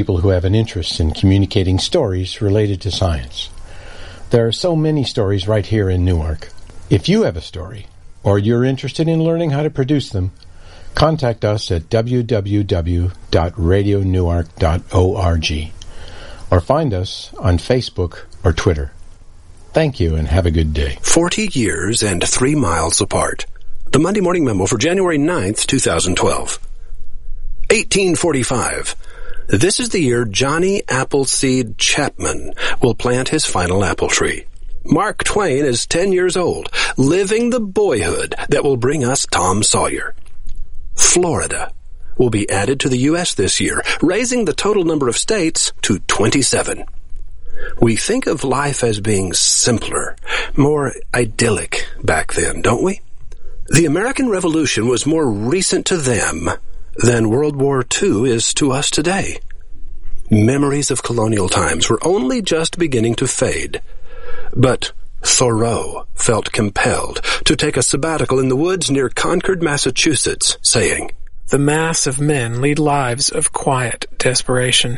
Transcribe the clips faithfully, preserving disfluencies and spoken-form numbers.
people who have an interest in communicating stories related to science. There are so many stories right here in Newark. If you have a story, or you're interested in learning how to produce them, contact us at w w w dot radio newark dot org or find us on Facebook or Twitter. Thank you and have a good day. Forty years and three miles apart. The Monday Morning Memo for January ninth, twenty twelve. eighteen forty-five. This is the year Johnny Appleseed Chapman will plant his final apple tree. Mark Twain is ten years old, living the boyhood that will bring us Tom Sawyer. Florida will be added to the U S this year, raising the total number of states to twenty-seven. We think of life as being simpler, more idyllic back then, don't we? The American Revolution was more recent to them than World War Two is to us today. Memories of colonial times were only just beginning to fade. But Thoreau felt compelled to take a sabbatical in the woods near Concord, Massachusetts, saying, "The mass of men lead lives of quiet desperation."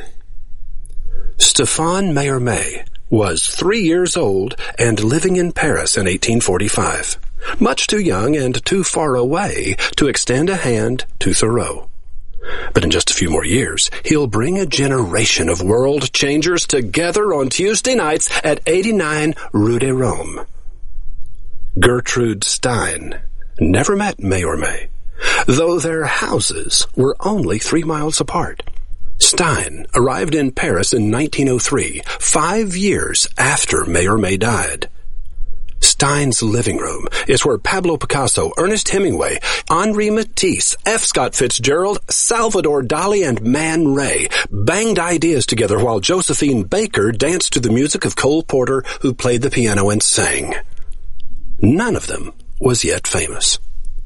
Stéphane Mallarmé was three years old and living in Paris in eighteen forty-five. Much too young and too far away to extend a hand to Thoreau. But in just a few more years, he'll bring a generation of world changers together on Tuesday nights at eighty-nine Rue de Rome. Gertrude Stein never met Mallarmé, though their houses were only three miles apart. Stein arrived in Paris in nineteen oh three, five years after Mallarmé died. Stein's living room is where Pablo Picasso, Ernest Hemingway, Henri Matisse, F. Scott Fitzgerald, Salvador Dali, and Man Ray banged ideas together while Josephine Baker danced to the music of Cole Porter, who played the piano and sang. None of them was yet famous.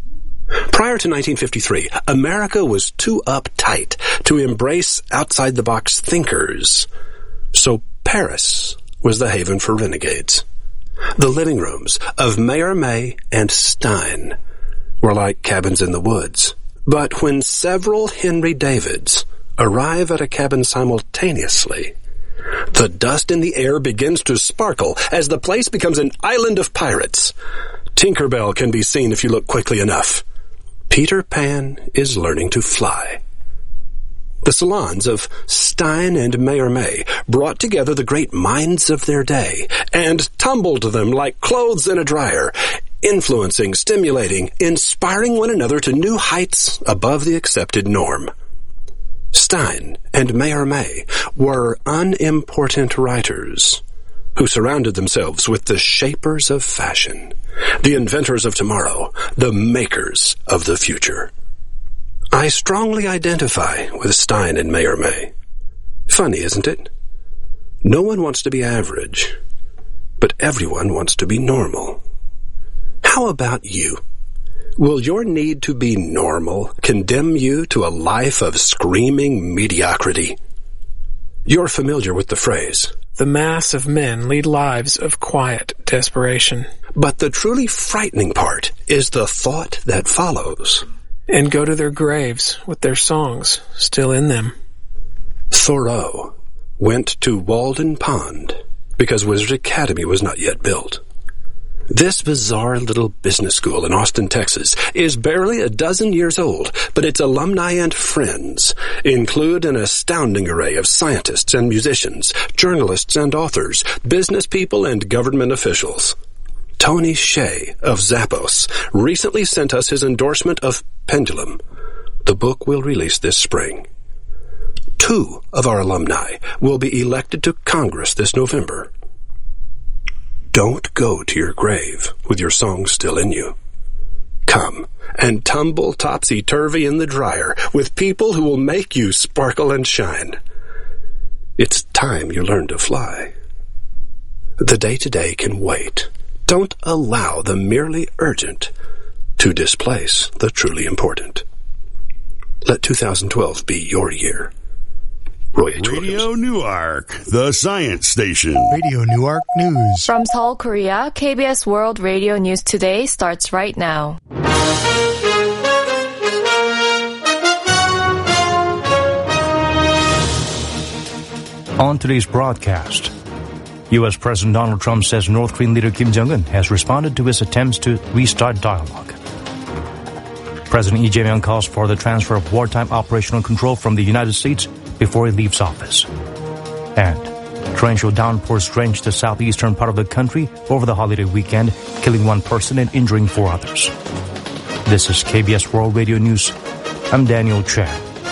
Prior to nineteen fifty-three, America was too uptight to embrace outside-the-box thinkers, so Paris was the haven for renegades. The living rooms of Mallarmé and Stein were like cabins in the woods. But when several Henry Davids arrive at a cabin simultaneously, the dust in the air begins to sparkle as the place becomes an island of pirates. Tinkerbell can be seen if you look quickly enough. Peter Pan is learning to fly. The salons of Stein and Mallarmé brought together the great minds of their day and tumbled them like clothes in a dryer, influencing, stimulating, inspiring one another to new heights above the accepted norm. Stein and Mallarmé were unimportant writers who surrounded themselves with the shapers of fashion, the inventors of tomorrow, the makers of the future. I strongly identify with Stein and Mallarmé. Funny, isn't it? No one wants to be average, but everyone wants to be normal. How about you? Will your need to be normal condemn you to a life of screaming mediocrity? You're familiar with the phrase, "The mass of men lead lives of quiet desperation." But the truly frightening part is the thought that follows. And go to their graves with their songs still in them. Thoreau went to Walden Pond because Wizard Academy was not yet built. This bizarre little business school in Austin, Texas, is barely a dozen years old, but its alumni and friends include an astounding array of scientists and musicians, journalists and authors, business people and government officials. Tony Hsieh of Zappos recently sent us his endorsement of Pendulum, the book we'll release this spring. Two of our alumni will be elected to Congress this November. Don't go to your grave with your song still in you. Come and tumble topsy-turvy in the dryer with people who will make you sparkle and shine. It's time you learn to fly. The day-to-day can wait. Don't allow the merely urgent to displace the truly important. Let two thousand twelve be your year. Roy H. Radio Newark, the science station. Radio Newark News. From Seoul, Korea, K B S World Radio News Today starts right now. On today's broadcast, U S. President Donald Trump says North Korean leader Kim Jong-un has responded to his attempts to restart dialogue. President Lee Jae-myung calls for the transfer of wartime operational control from the United States before he leaves office. And torrential downpours drenched the southeastern part of the country over the holiday weekend, killing one person and injuring four others. This is K B S World Radio News. I'm Daniel Chen.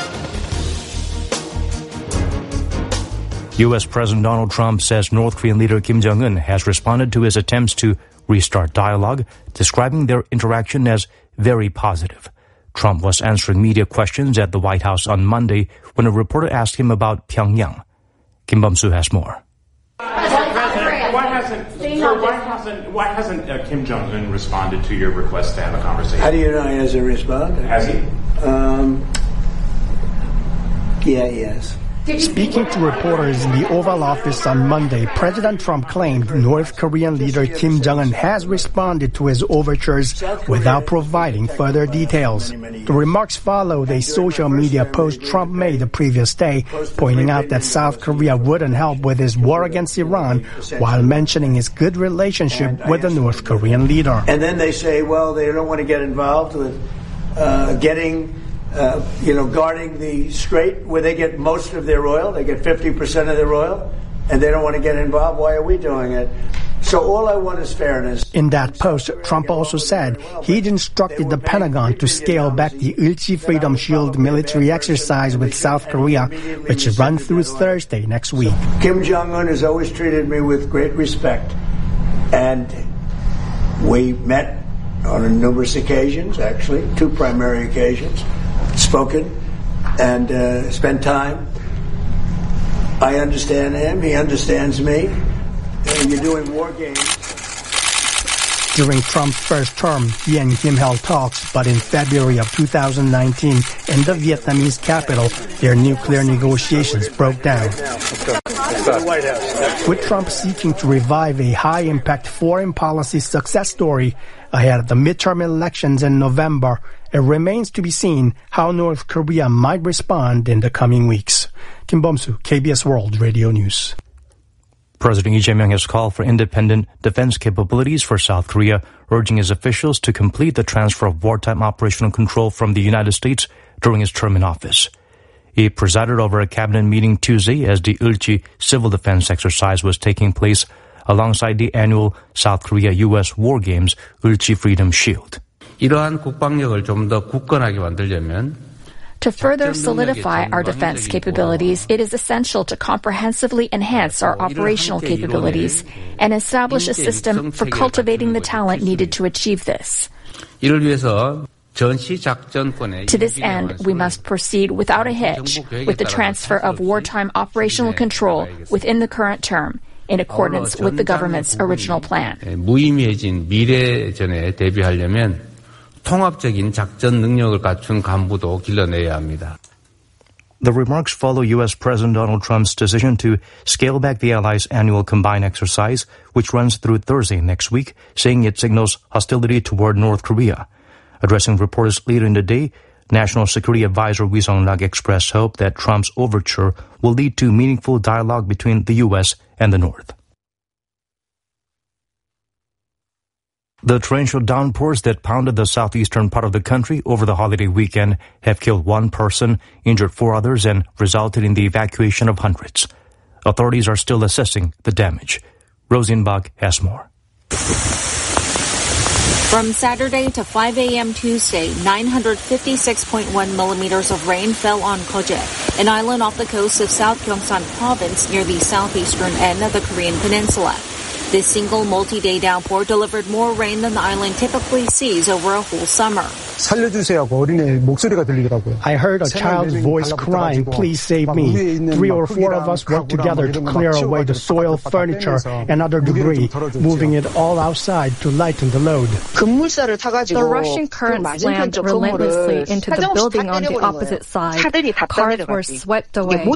U S. President Donald Trump says North Korean leader Kim Jong-un has responded to his attempts to restart dialogue, describing their interaction as very positive. Trump was answering media questions at the White House on Monday when a reporter asked him about Pyongyang. Kim Bum-soo has more. President, why hasn't, sir, why hasn't, why hasn't uh, Kim Jong-un responded to your request to have a conversation? How do you know he hasn't responded? Has he? Um, yeah, he has. Speaking to reporters in the Oval Office on Monday, President Trump claimed North Korean leader Kim Jong-un has responded to his overtures without providing further details. The remarks followed a social media post Trump made the previous day, pointing out that South Korea wouldn't help with his war against Iran, while mentioning his good relationship with the North Korean leader. And then they say, well, they don't want to get involved with uh, getting... Uh, you know, guarding the strait where they get most of their oil. They get fifty percent of their oil, and they don't want to get involved. Why are we doing it? So all I want is fairness. In that post, Trump also said he'd instructed the Pentagon to scale back the Ulchi Freedom Shield military exercise with South Korea, which runs through Thursday next week. Kim Jong-un has always treated me with great respect, and we met on numerous occasions, actually, two primary occasions. Spoken and uh, spent time. I understand him. He understands me. And you're doing war games. During Trump's first term, he and Kim held talks, but in February of two thousand nineteen, in the Vietnamese capital, their nuclear negotiations broke down. With Trump seeking to revive a high-impact foreign policy success story ahead of the midterm elections in November, it remains to be seen how North Korea might respond in the coming weeks. Kim Bum-soo, K B S World Radio News. President Lee Jae-myung has called for independent defense capabilities for South Korea, urging his officials to complete the transfer of wartime operational control from the United States during his term in office. He presided over a cabinet meeting Tuesday as the Ulchi civil defense exercise was taking place alongside the annual South Korea-U S War Games Ulchi Freedom Shield. 이러한 국방력을 좀 더 굳건하게 만들려면 To further solidify our defense capabilities, it is essential to comprehensively enhance our operational capabilities and establish a system for cultivating the talent needed to achieve this. 이를 위해서 전시 작전권의 To this end, we must proceed without a hitch with the transfer of wartime operational control within the current term, in accordance with the government's original plan. 무의미해진 미래전에 대비하려면 통합적인 작전 능력을 갖춘 간부도 길러내야 합니다. The remarks follow U S. President Donald Trump's decision to scale back the Allies' annual combined exercise, which runs through Thursday next week, saying it signals hostility toward North Korea. Addressing reporters later in the day, National Security Advisor Ri Sung-rak expressed hope that Trump's overture will lead to meaningful dialogue between the U S and the North. The torrential downpours that pounded the southeastern part of the country over the holiday weekend have killed one person, injured four others, and resulted in the evacuation of hundreds. Authorities are still assessing the damage. Rosenbach has more. From Saturday to five a.m. Tuesday, nine hundred fifty-six point one millimeters of rain fell on Koje, an island off the coast of South Gyeongsang Province near the southeastern end of the Korean peninsula. This single multi-day downpour delivered more rain than the island typically sees over a whole summer. 살려주세요 하고 어린애 목소리가 들리더라고요. I heard a child's voice crying, please save me. Three or four of us worked together to clear away the soil, furniture, and other debris, moving it all outside to lighten the load. The rushing currents slammed relentlessly into the building on the opposite side. Cars were swept away.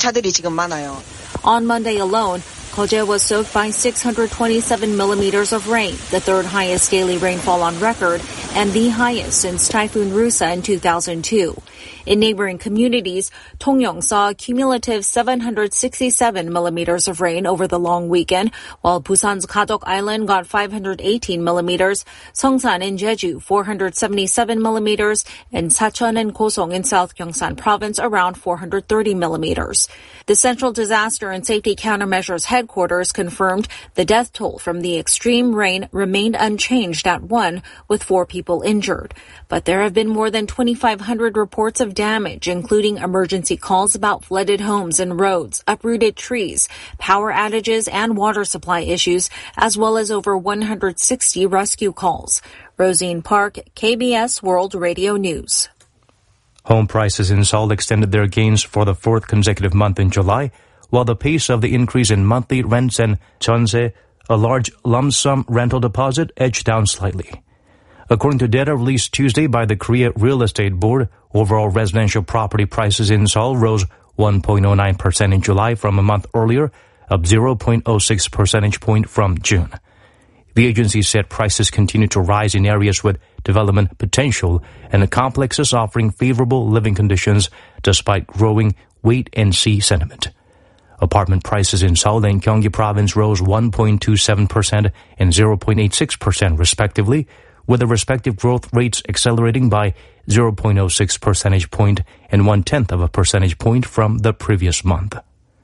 On Monday alone, Koje was soaked by six hundred twenty-seven millimeters of rain, the third highest daily rainfall on record, and the highest since Typhoon Rusa in two thousand two. In neighboring communities, Tongyong saw a cumulative seven hundred sixty-seven millimeters of rain over the long weekend, while Busan's Gadok Island got five hundred eighteen millimeters, Seongsan in Jeju four hundred seventy-seven millimeters, and Sachon and Gosong in South Gyeongsang Province around four hundred thirty millimeters. The Central Disaster and Safety Countermeasures Headquarters confirmed the death toll from the extreme rain remained unchanged at one, with four people injured. But there have been more than twenty-five hundred reports of damage, including emergency calls about flooded homes and roads, uprooted trees, power outages, and water supply issues, as well as over one hundred sixty rescue calls. Rosine Park, K B S World Radio News. Home prices in Seoul extended their gains for the fourth consecutive month in July, while the pace of the increase in monthly rents and jeonse, a large lump sum rental deposit, edged down slightly. According to data released Tuesday by the Korea Real Estate Board, overall residential property prices in Seoul rose one point zero nine percent in July from a month earlier, up zero point zero six percentage point from June. The agency said prices continue to rise in areas with development potential and complexes offering favorable living conditions despite growing wait-and-see sentiment. Apartment prices in Seoul and Gyeonggi Province rose one point two seven percent and zero point eight six percent respectively, with the respective growth rates accelerating by zero point zero six percentage point and one-tenth of a percentage point from the previous month.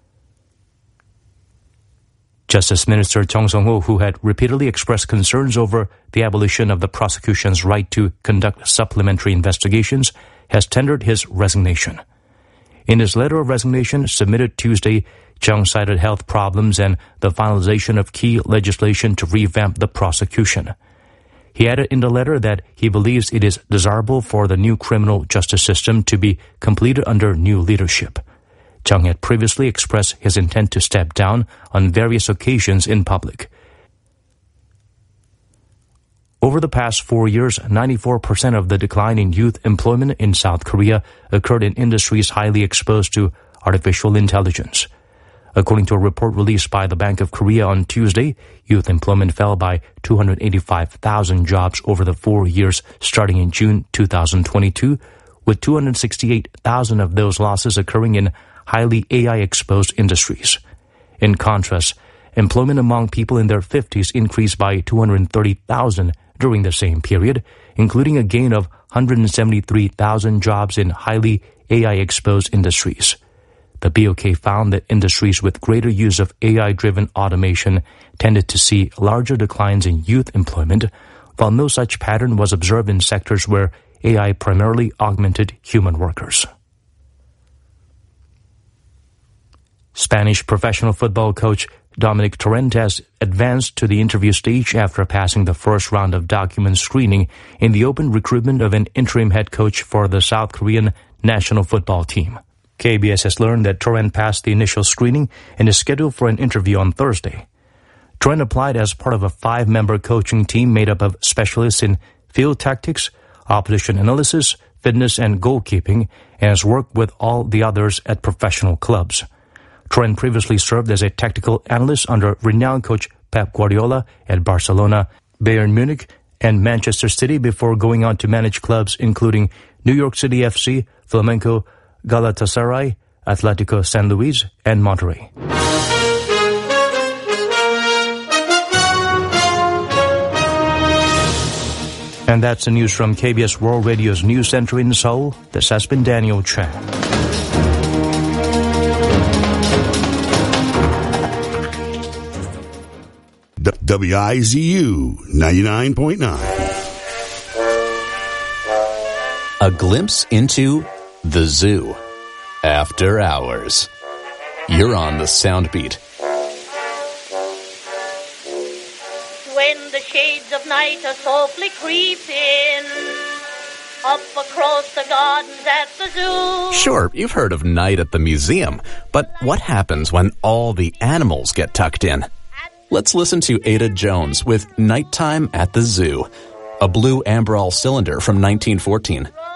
Justice Minister Chung Sung-ho, who had repeatedly expressed concerns over the abolition of the prosecution's right to conduct supplementary investigations, has tendered his resignation. In his letter of resignation submitted Tuesday, Chung cited health problems and the finalization of key legislation to revamp the prosecution. He added in the letter that he believes it is desirable for the new criminal justice system to be completed under new leadership. Chung had previously expressed his intent to step down on various occasions in public. Over the past four years, ninety-four percent of the decline in youth employment in South Korea occurred in industries highly exposed to artificial intelligence. According to a report released by the Bank of Korea on Tuesday, youth employment fell by two hundred eighty-five thousand jobs over the four years starting in June twenty twenty-two, with two hundred sixty-eight thousand of those losses occurring in highly A I-exposed industries. In contrast, employment among people in their fifties increased by two hundred thirty thousand during the same period, including a gain of one hundred seventy-three thousand jobs in highly A I-exposed industries. The B O K found that industries with greater use of A I-driven automation tended to see larger declines in youth employment, while no such pattern was observed in sectors where A I primarily augmented human workers. Spanish professional football coach Dominic Torrent has advanced to the interview stage after passing the first round of document screening in the open recruitment of an interim head coach for the South Korean national football team. K B S has learned that Torrent passed the initial screening and is scheduled for an interview on Thursday. Torrent applied as part of a five-member coaching team made up of specialists in field tactics, opposition analysis, fitness, and goalkeeping, and has worked with all the others at professional clubs. Torrent previously served as a technical analyst under renowned coach Pep Guardiola at Barcelona, Bayern Munich, and Manchester City before going on to manage clubs including New York City F C, Flamengo, Galatasaray, Atletico San Luis, and Monterrey. And that's the news from K B S World Radio's News Center in Seoul. This has been Daniel Chan. W I Z U ninety-nine point nine. A glimpse into the zoo. After hours. You're on the sound beat. When the shades of night are softly creeping up across the gardens at the zoo. Sure, you've heard of night at the museum, but what happens when all the animals get tucked in? Let's listen to Ada Jones with Nighttime at the Zoo, a blue Amberol cylinder from nineteen fourteen.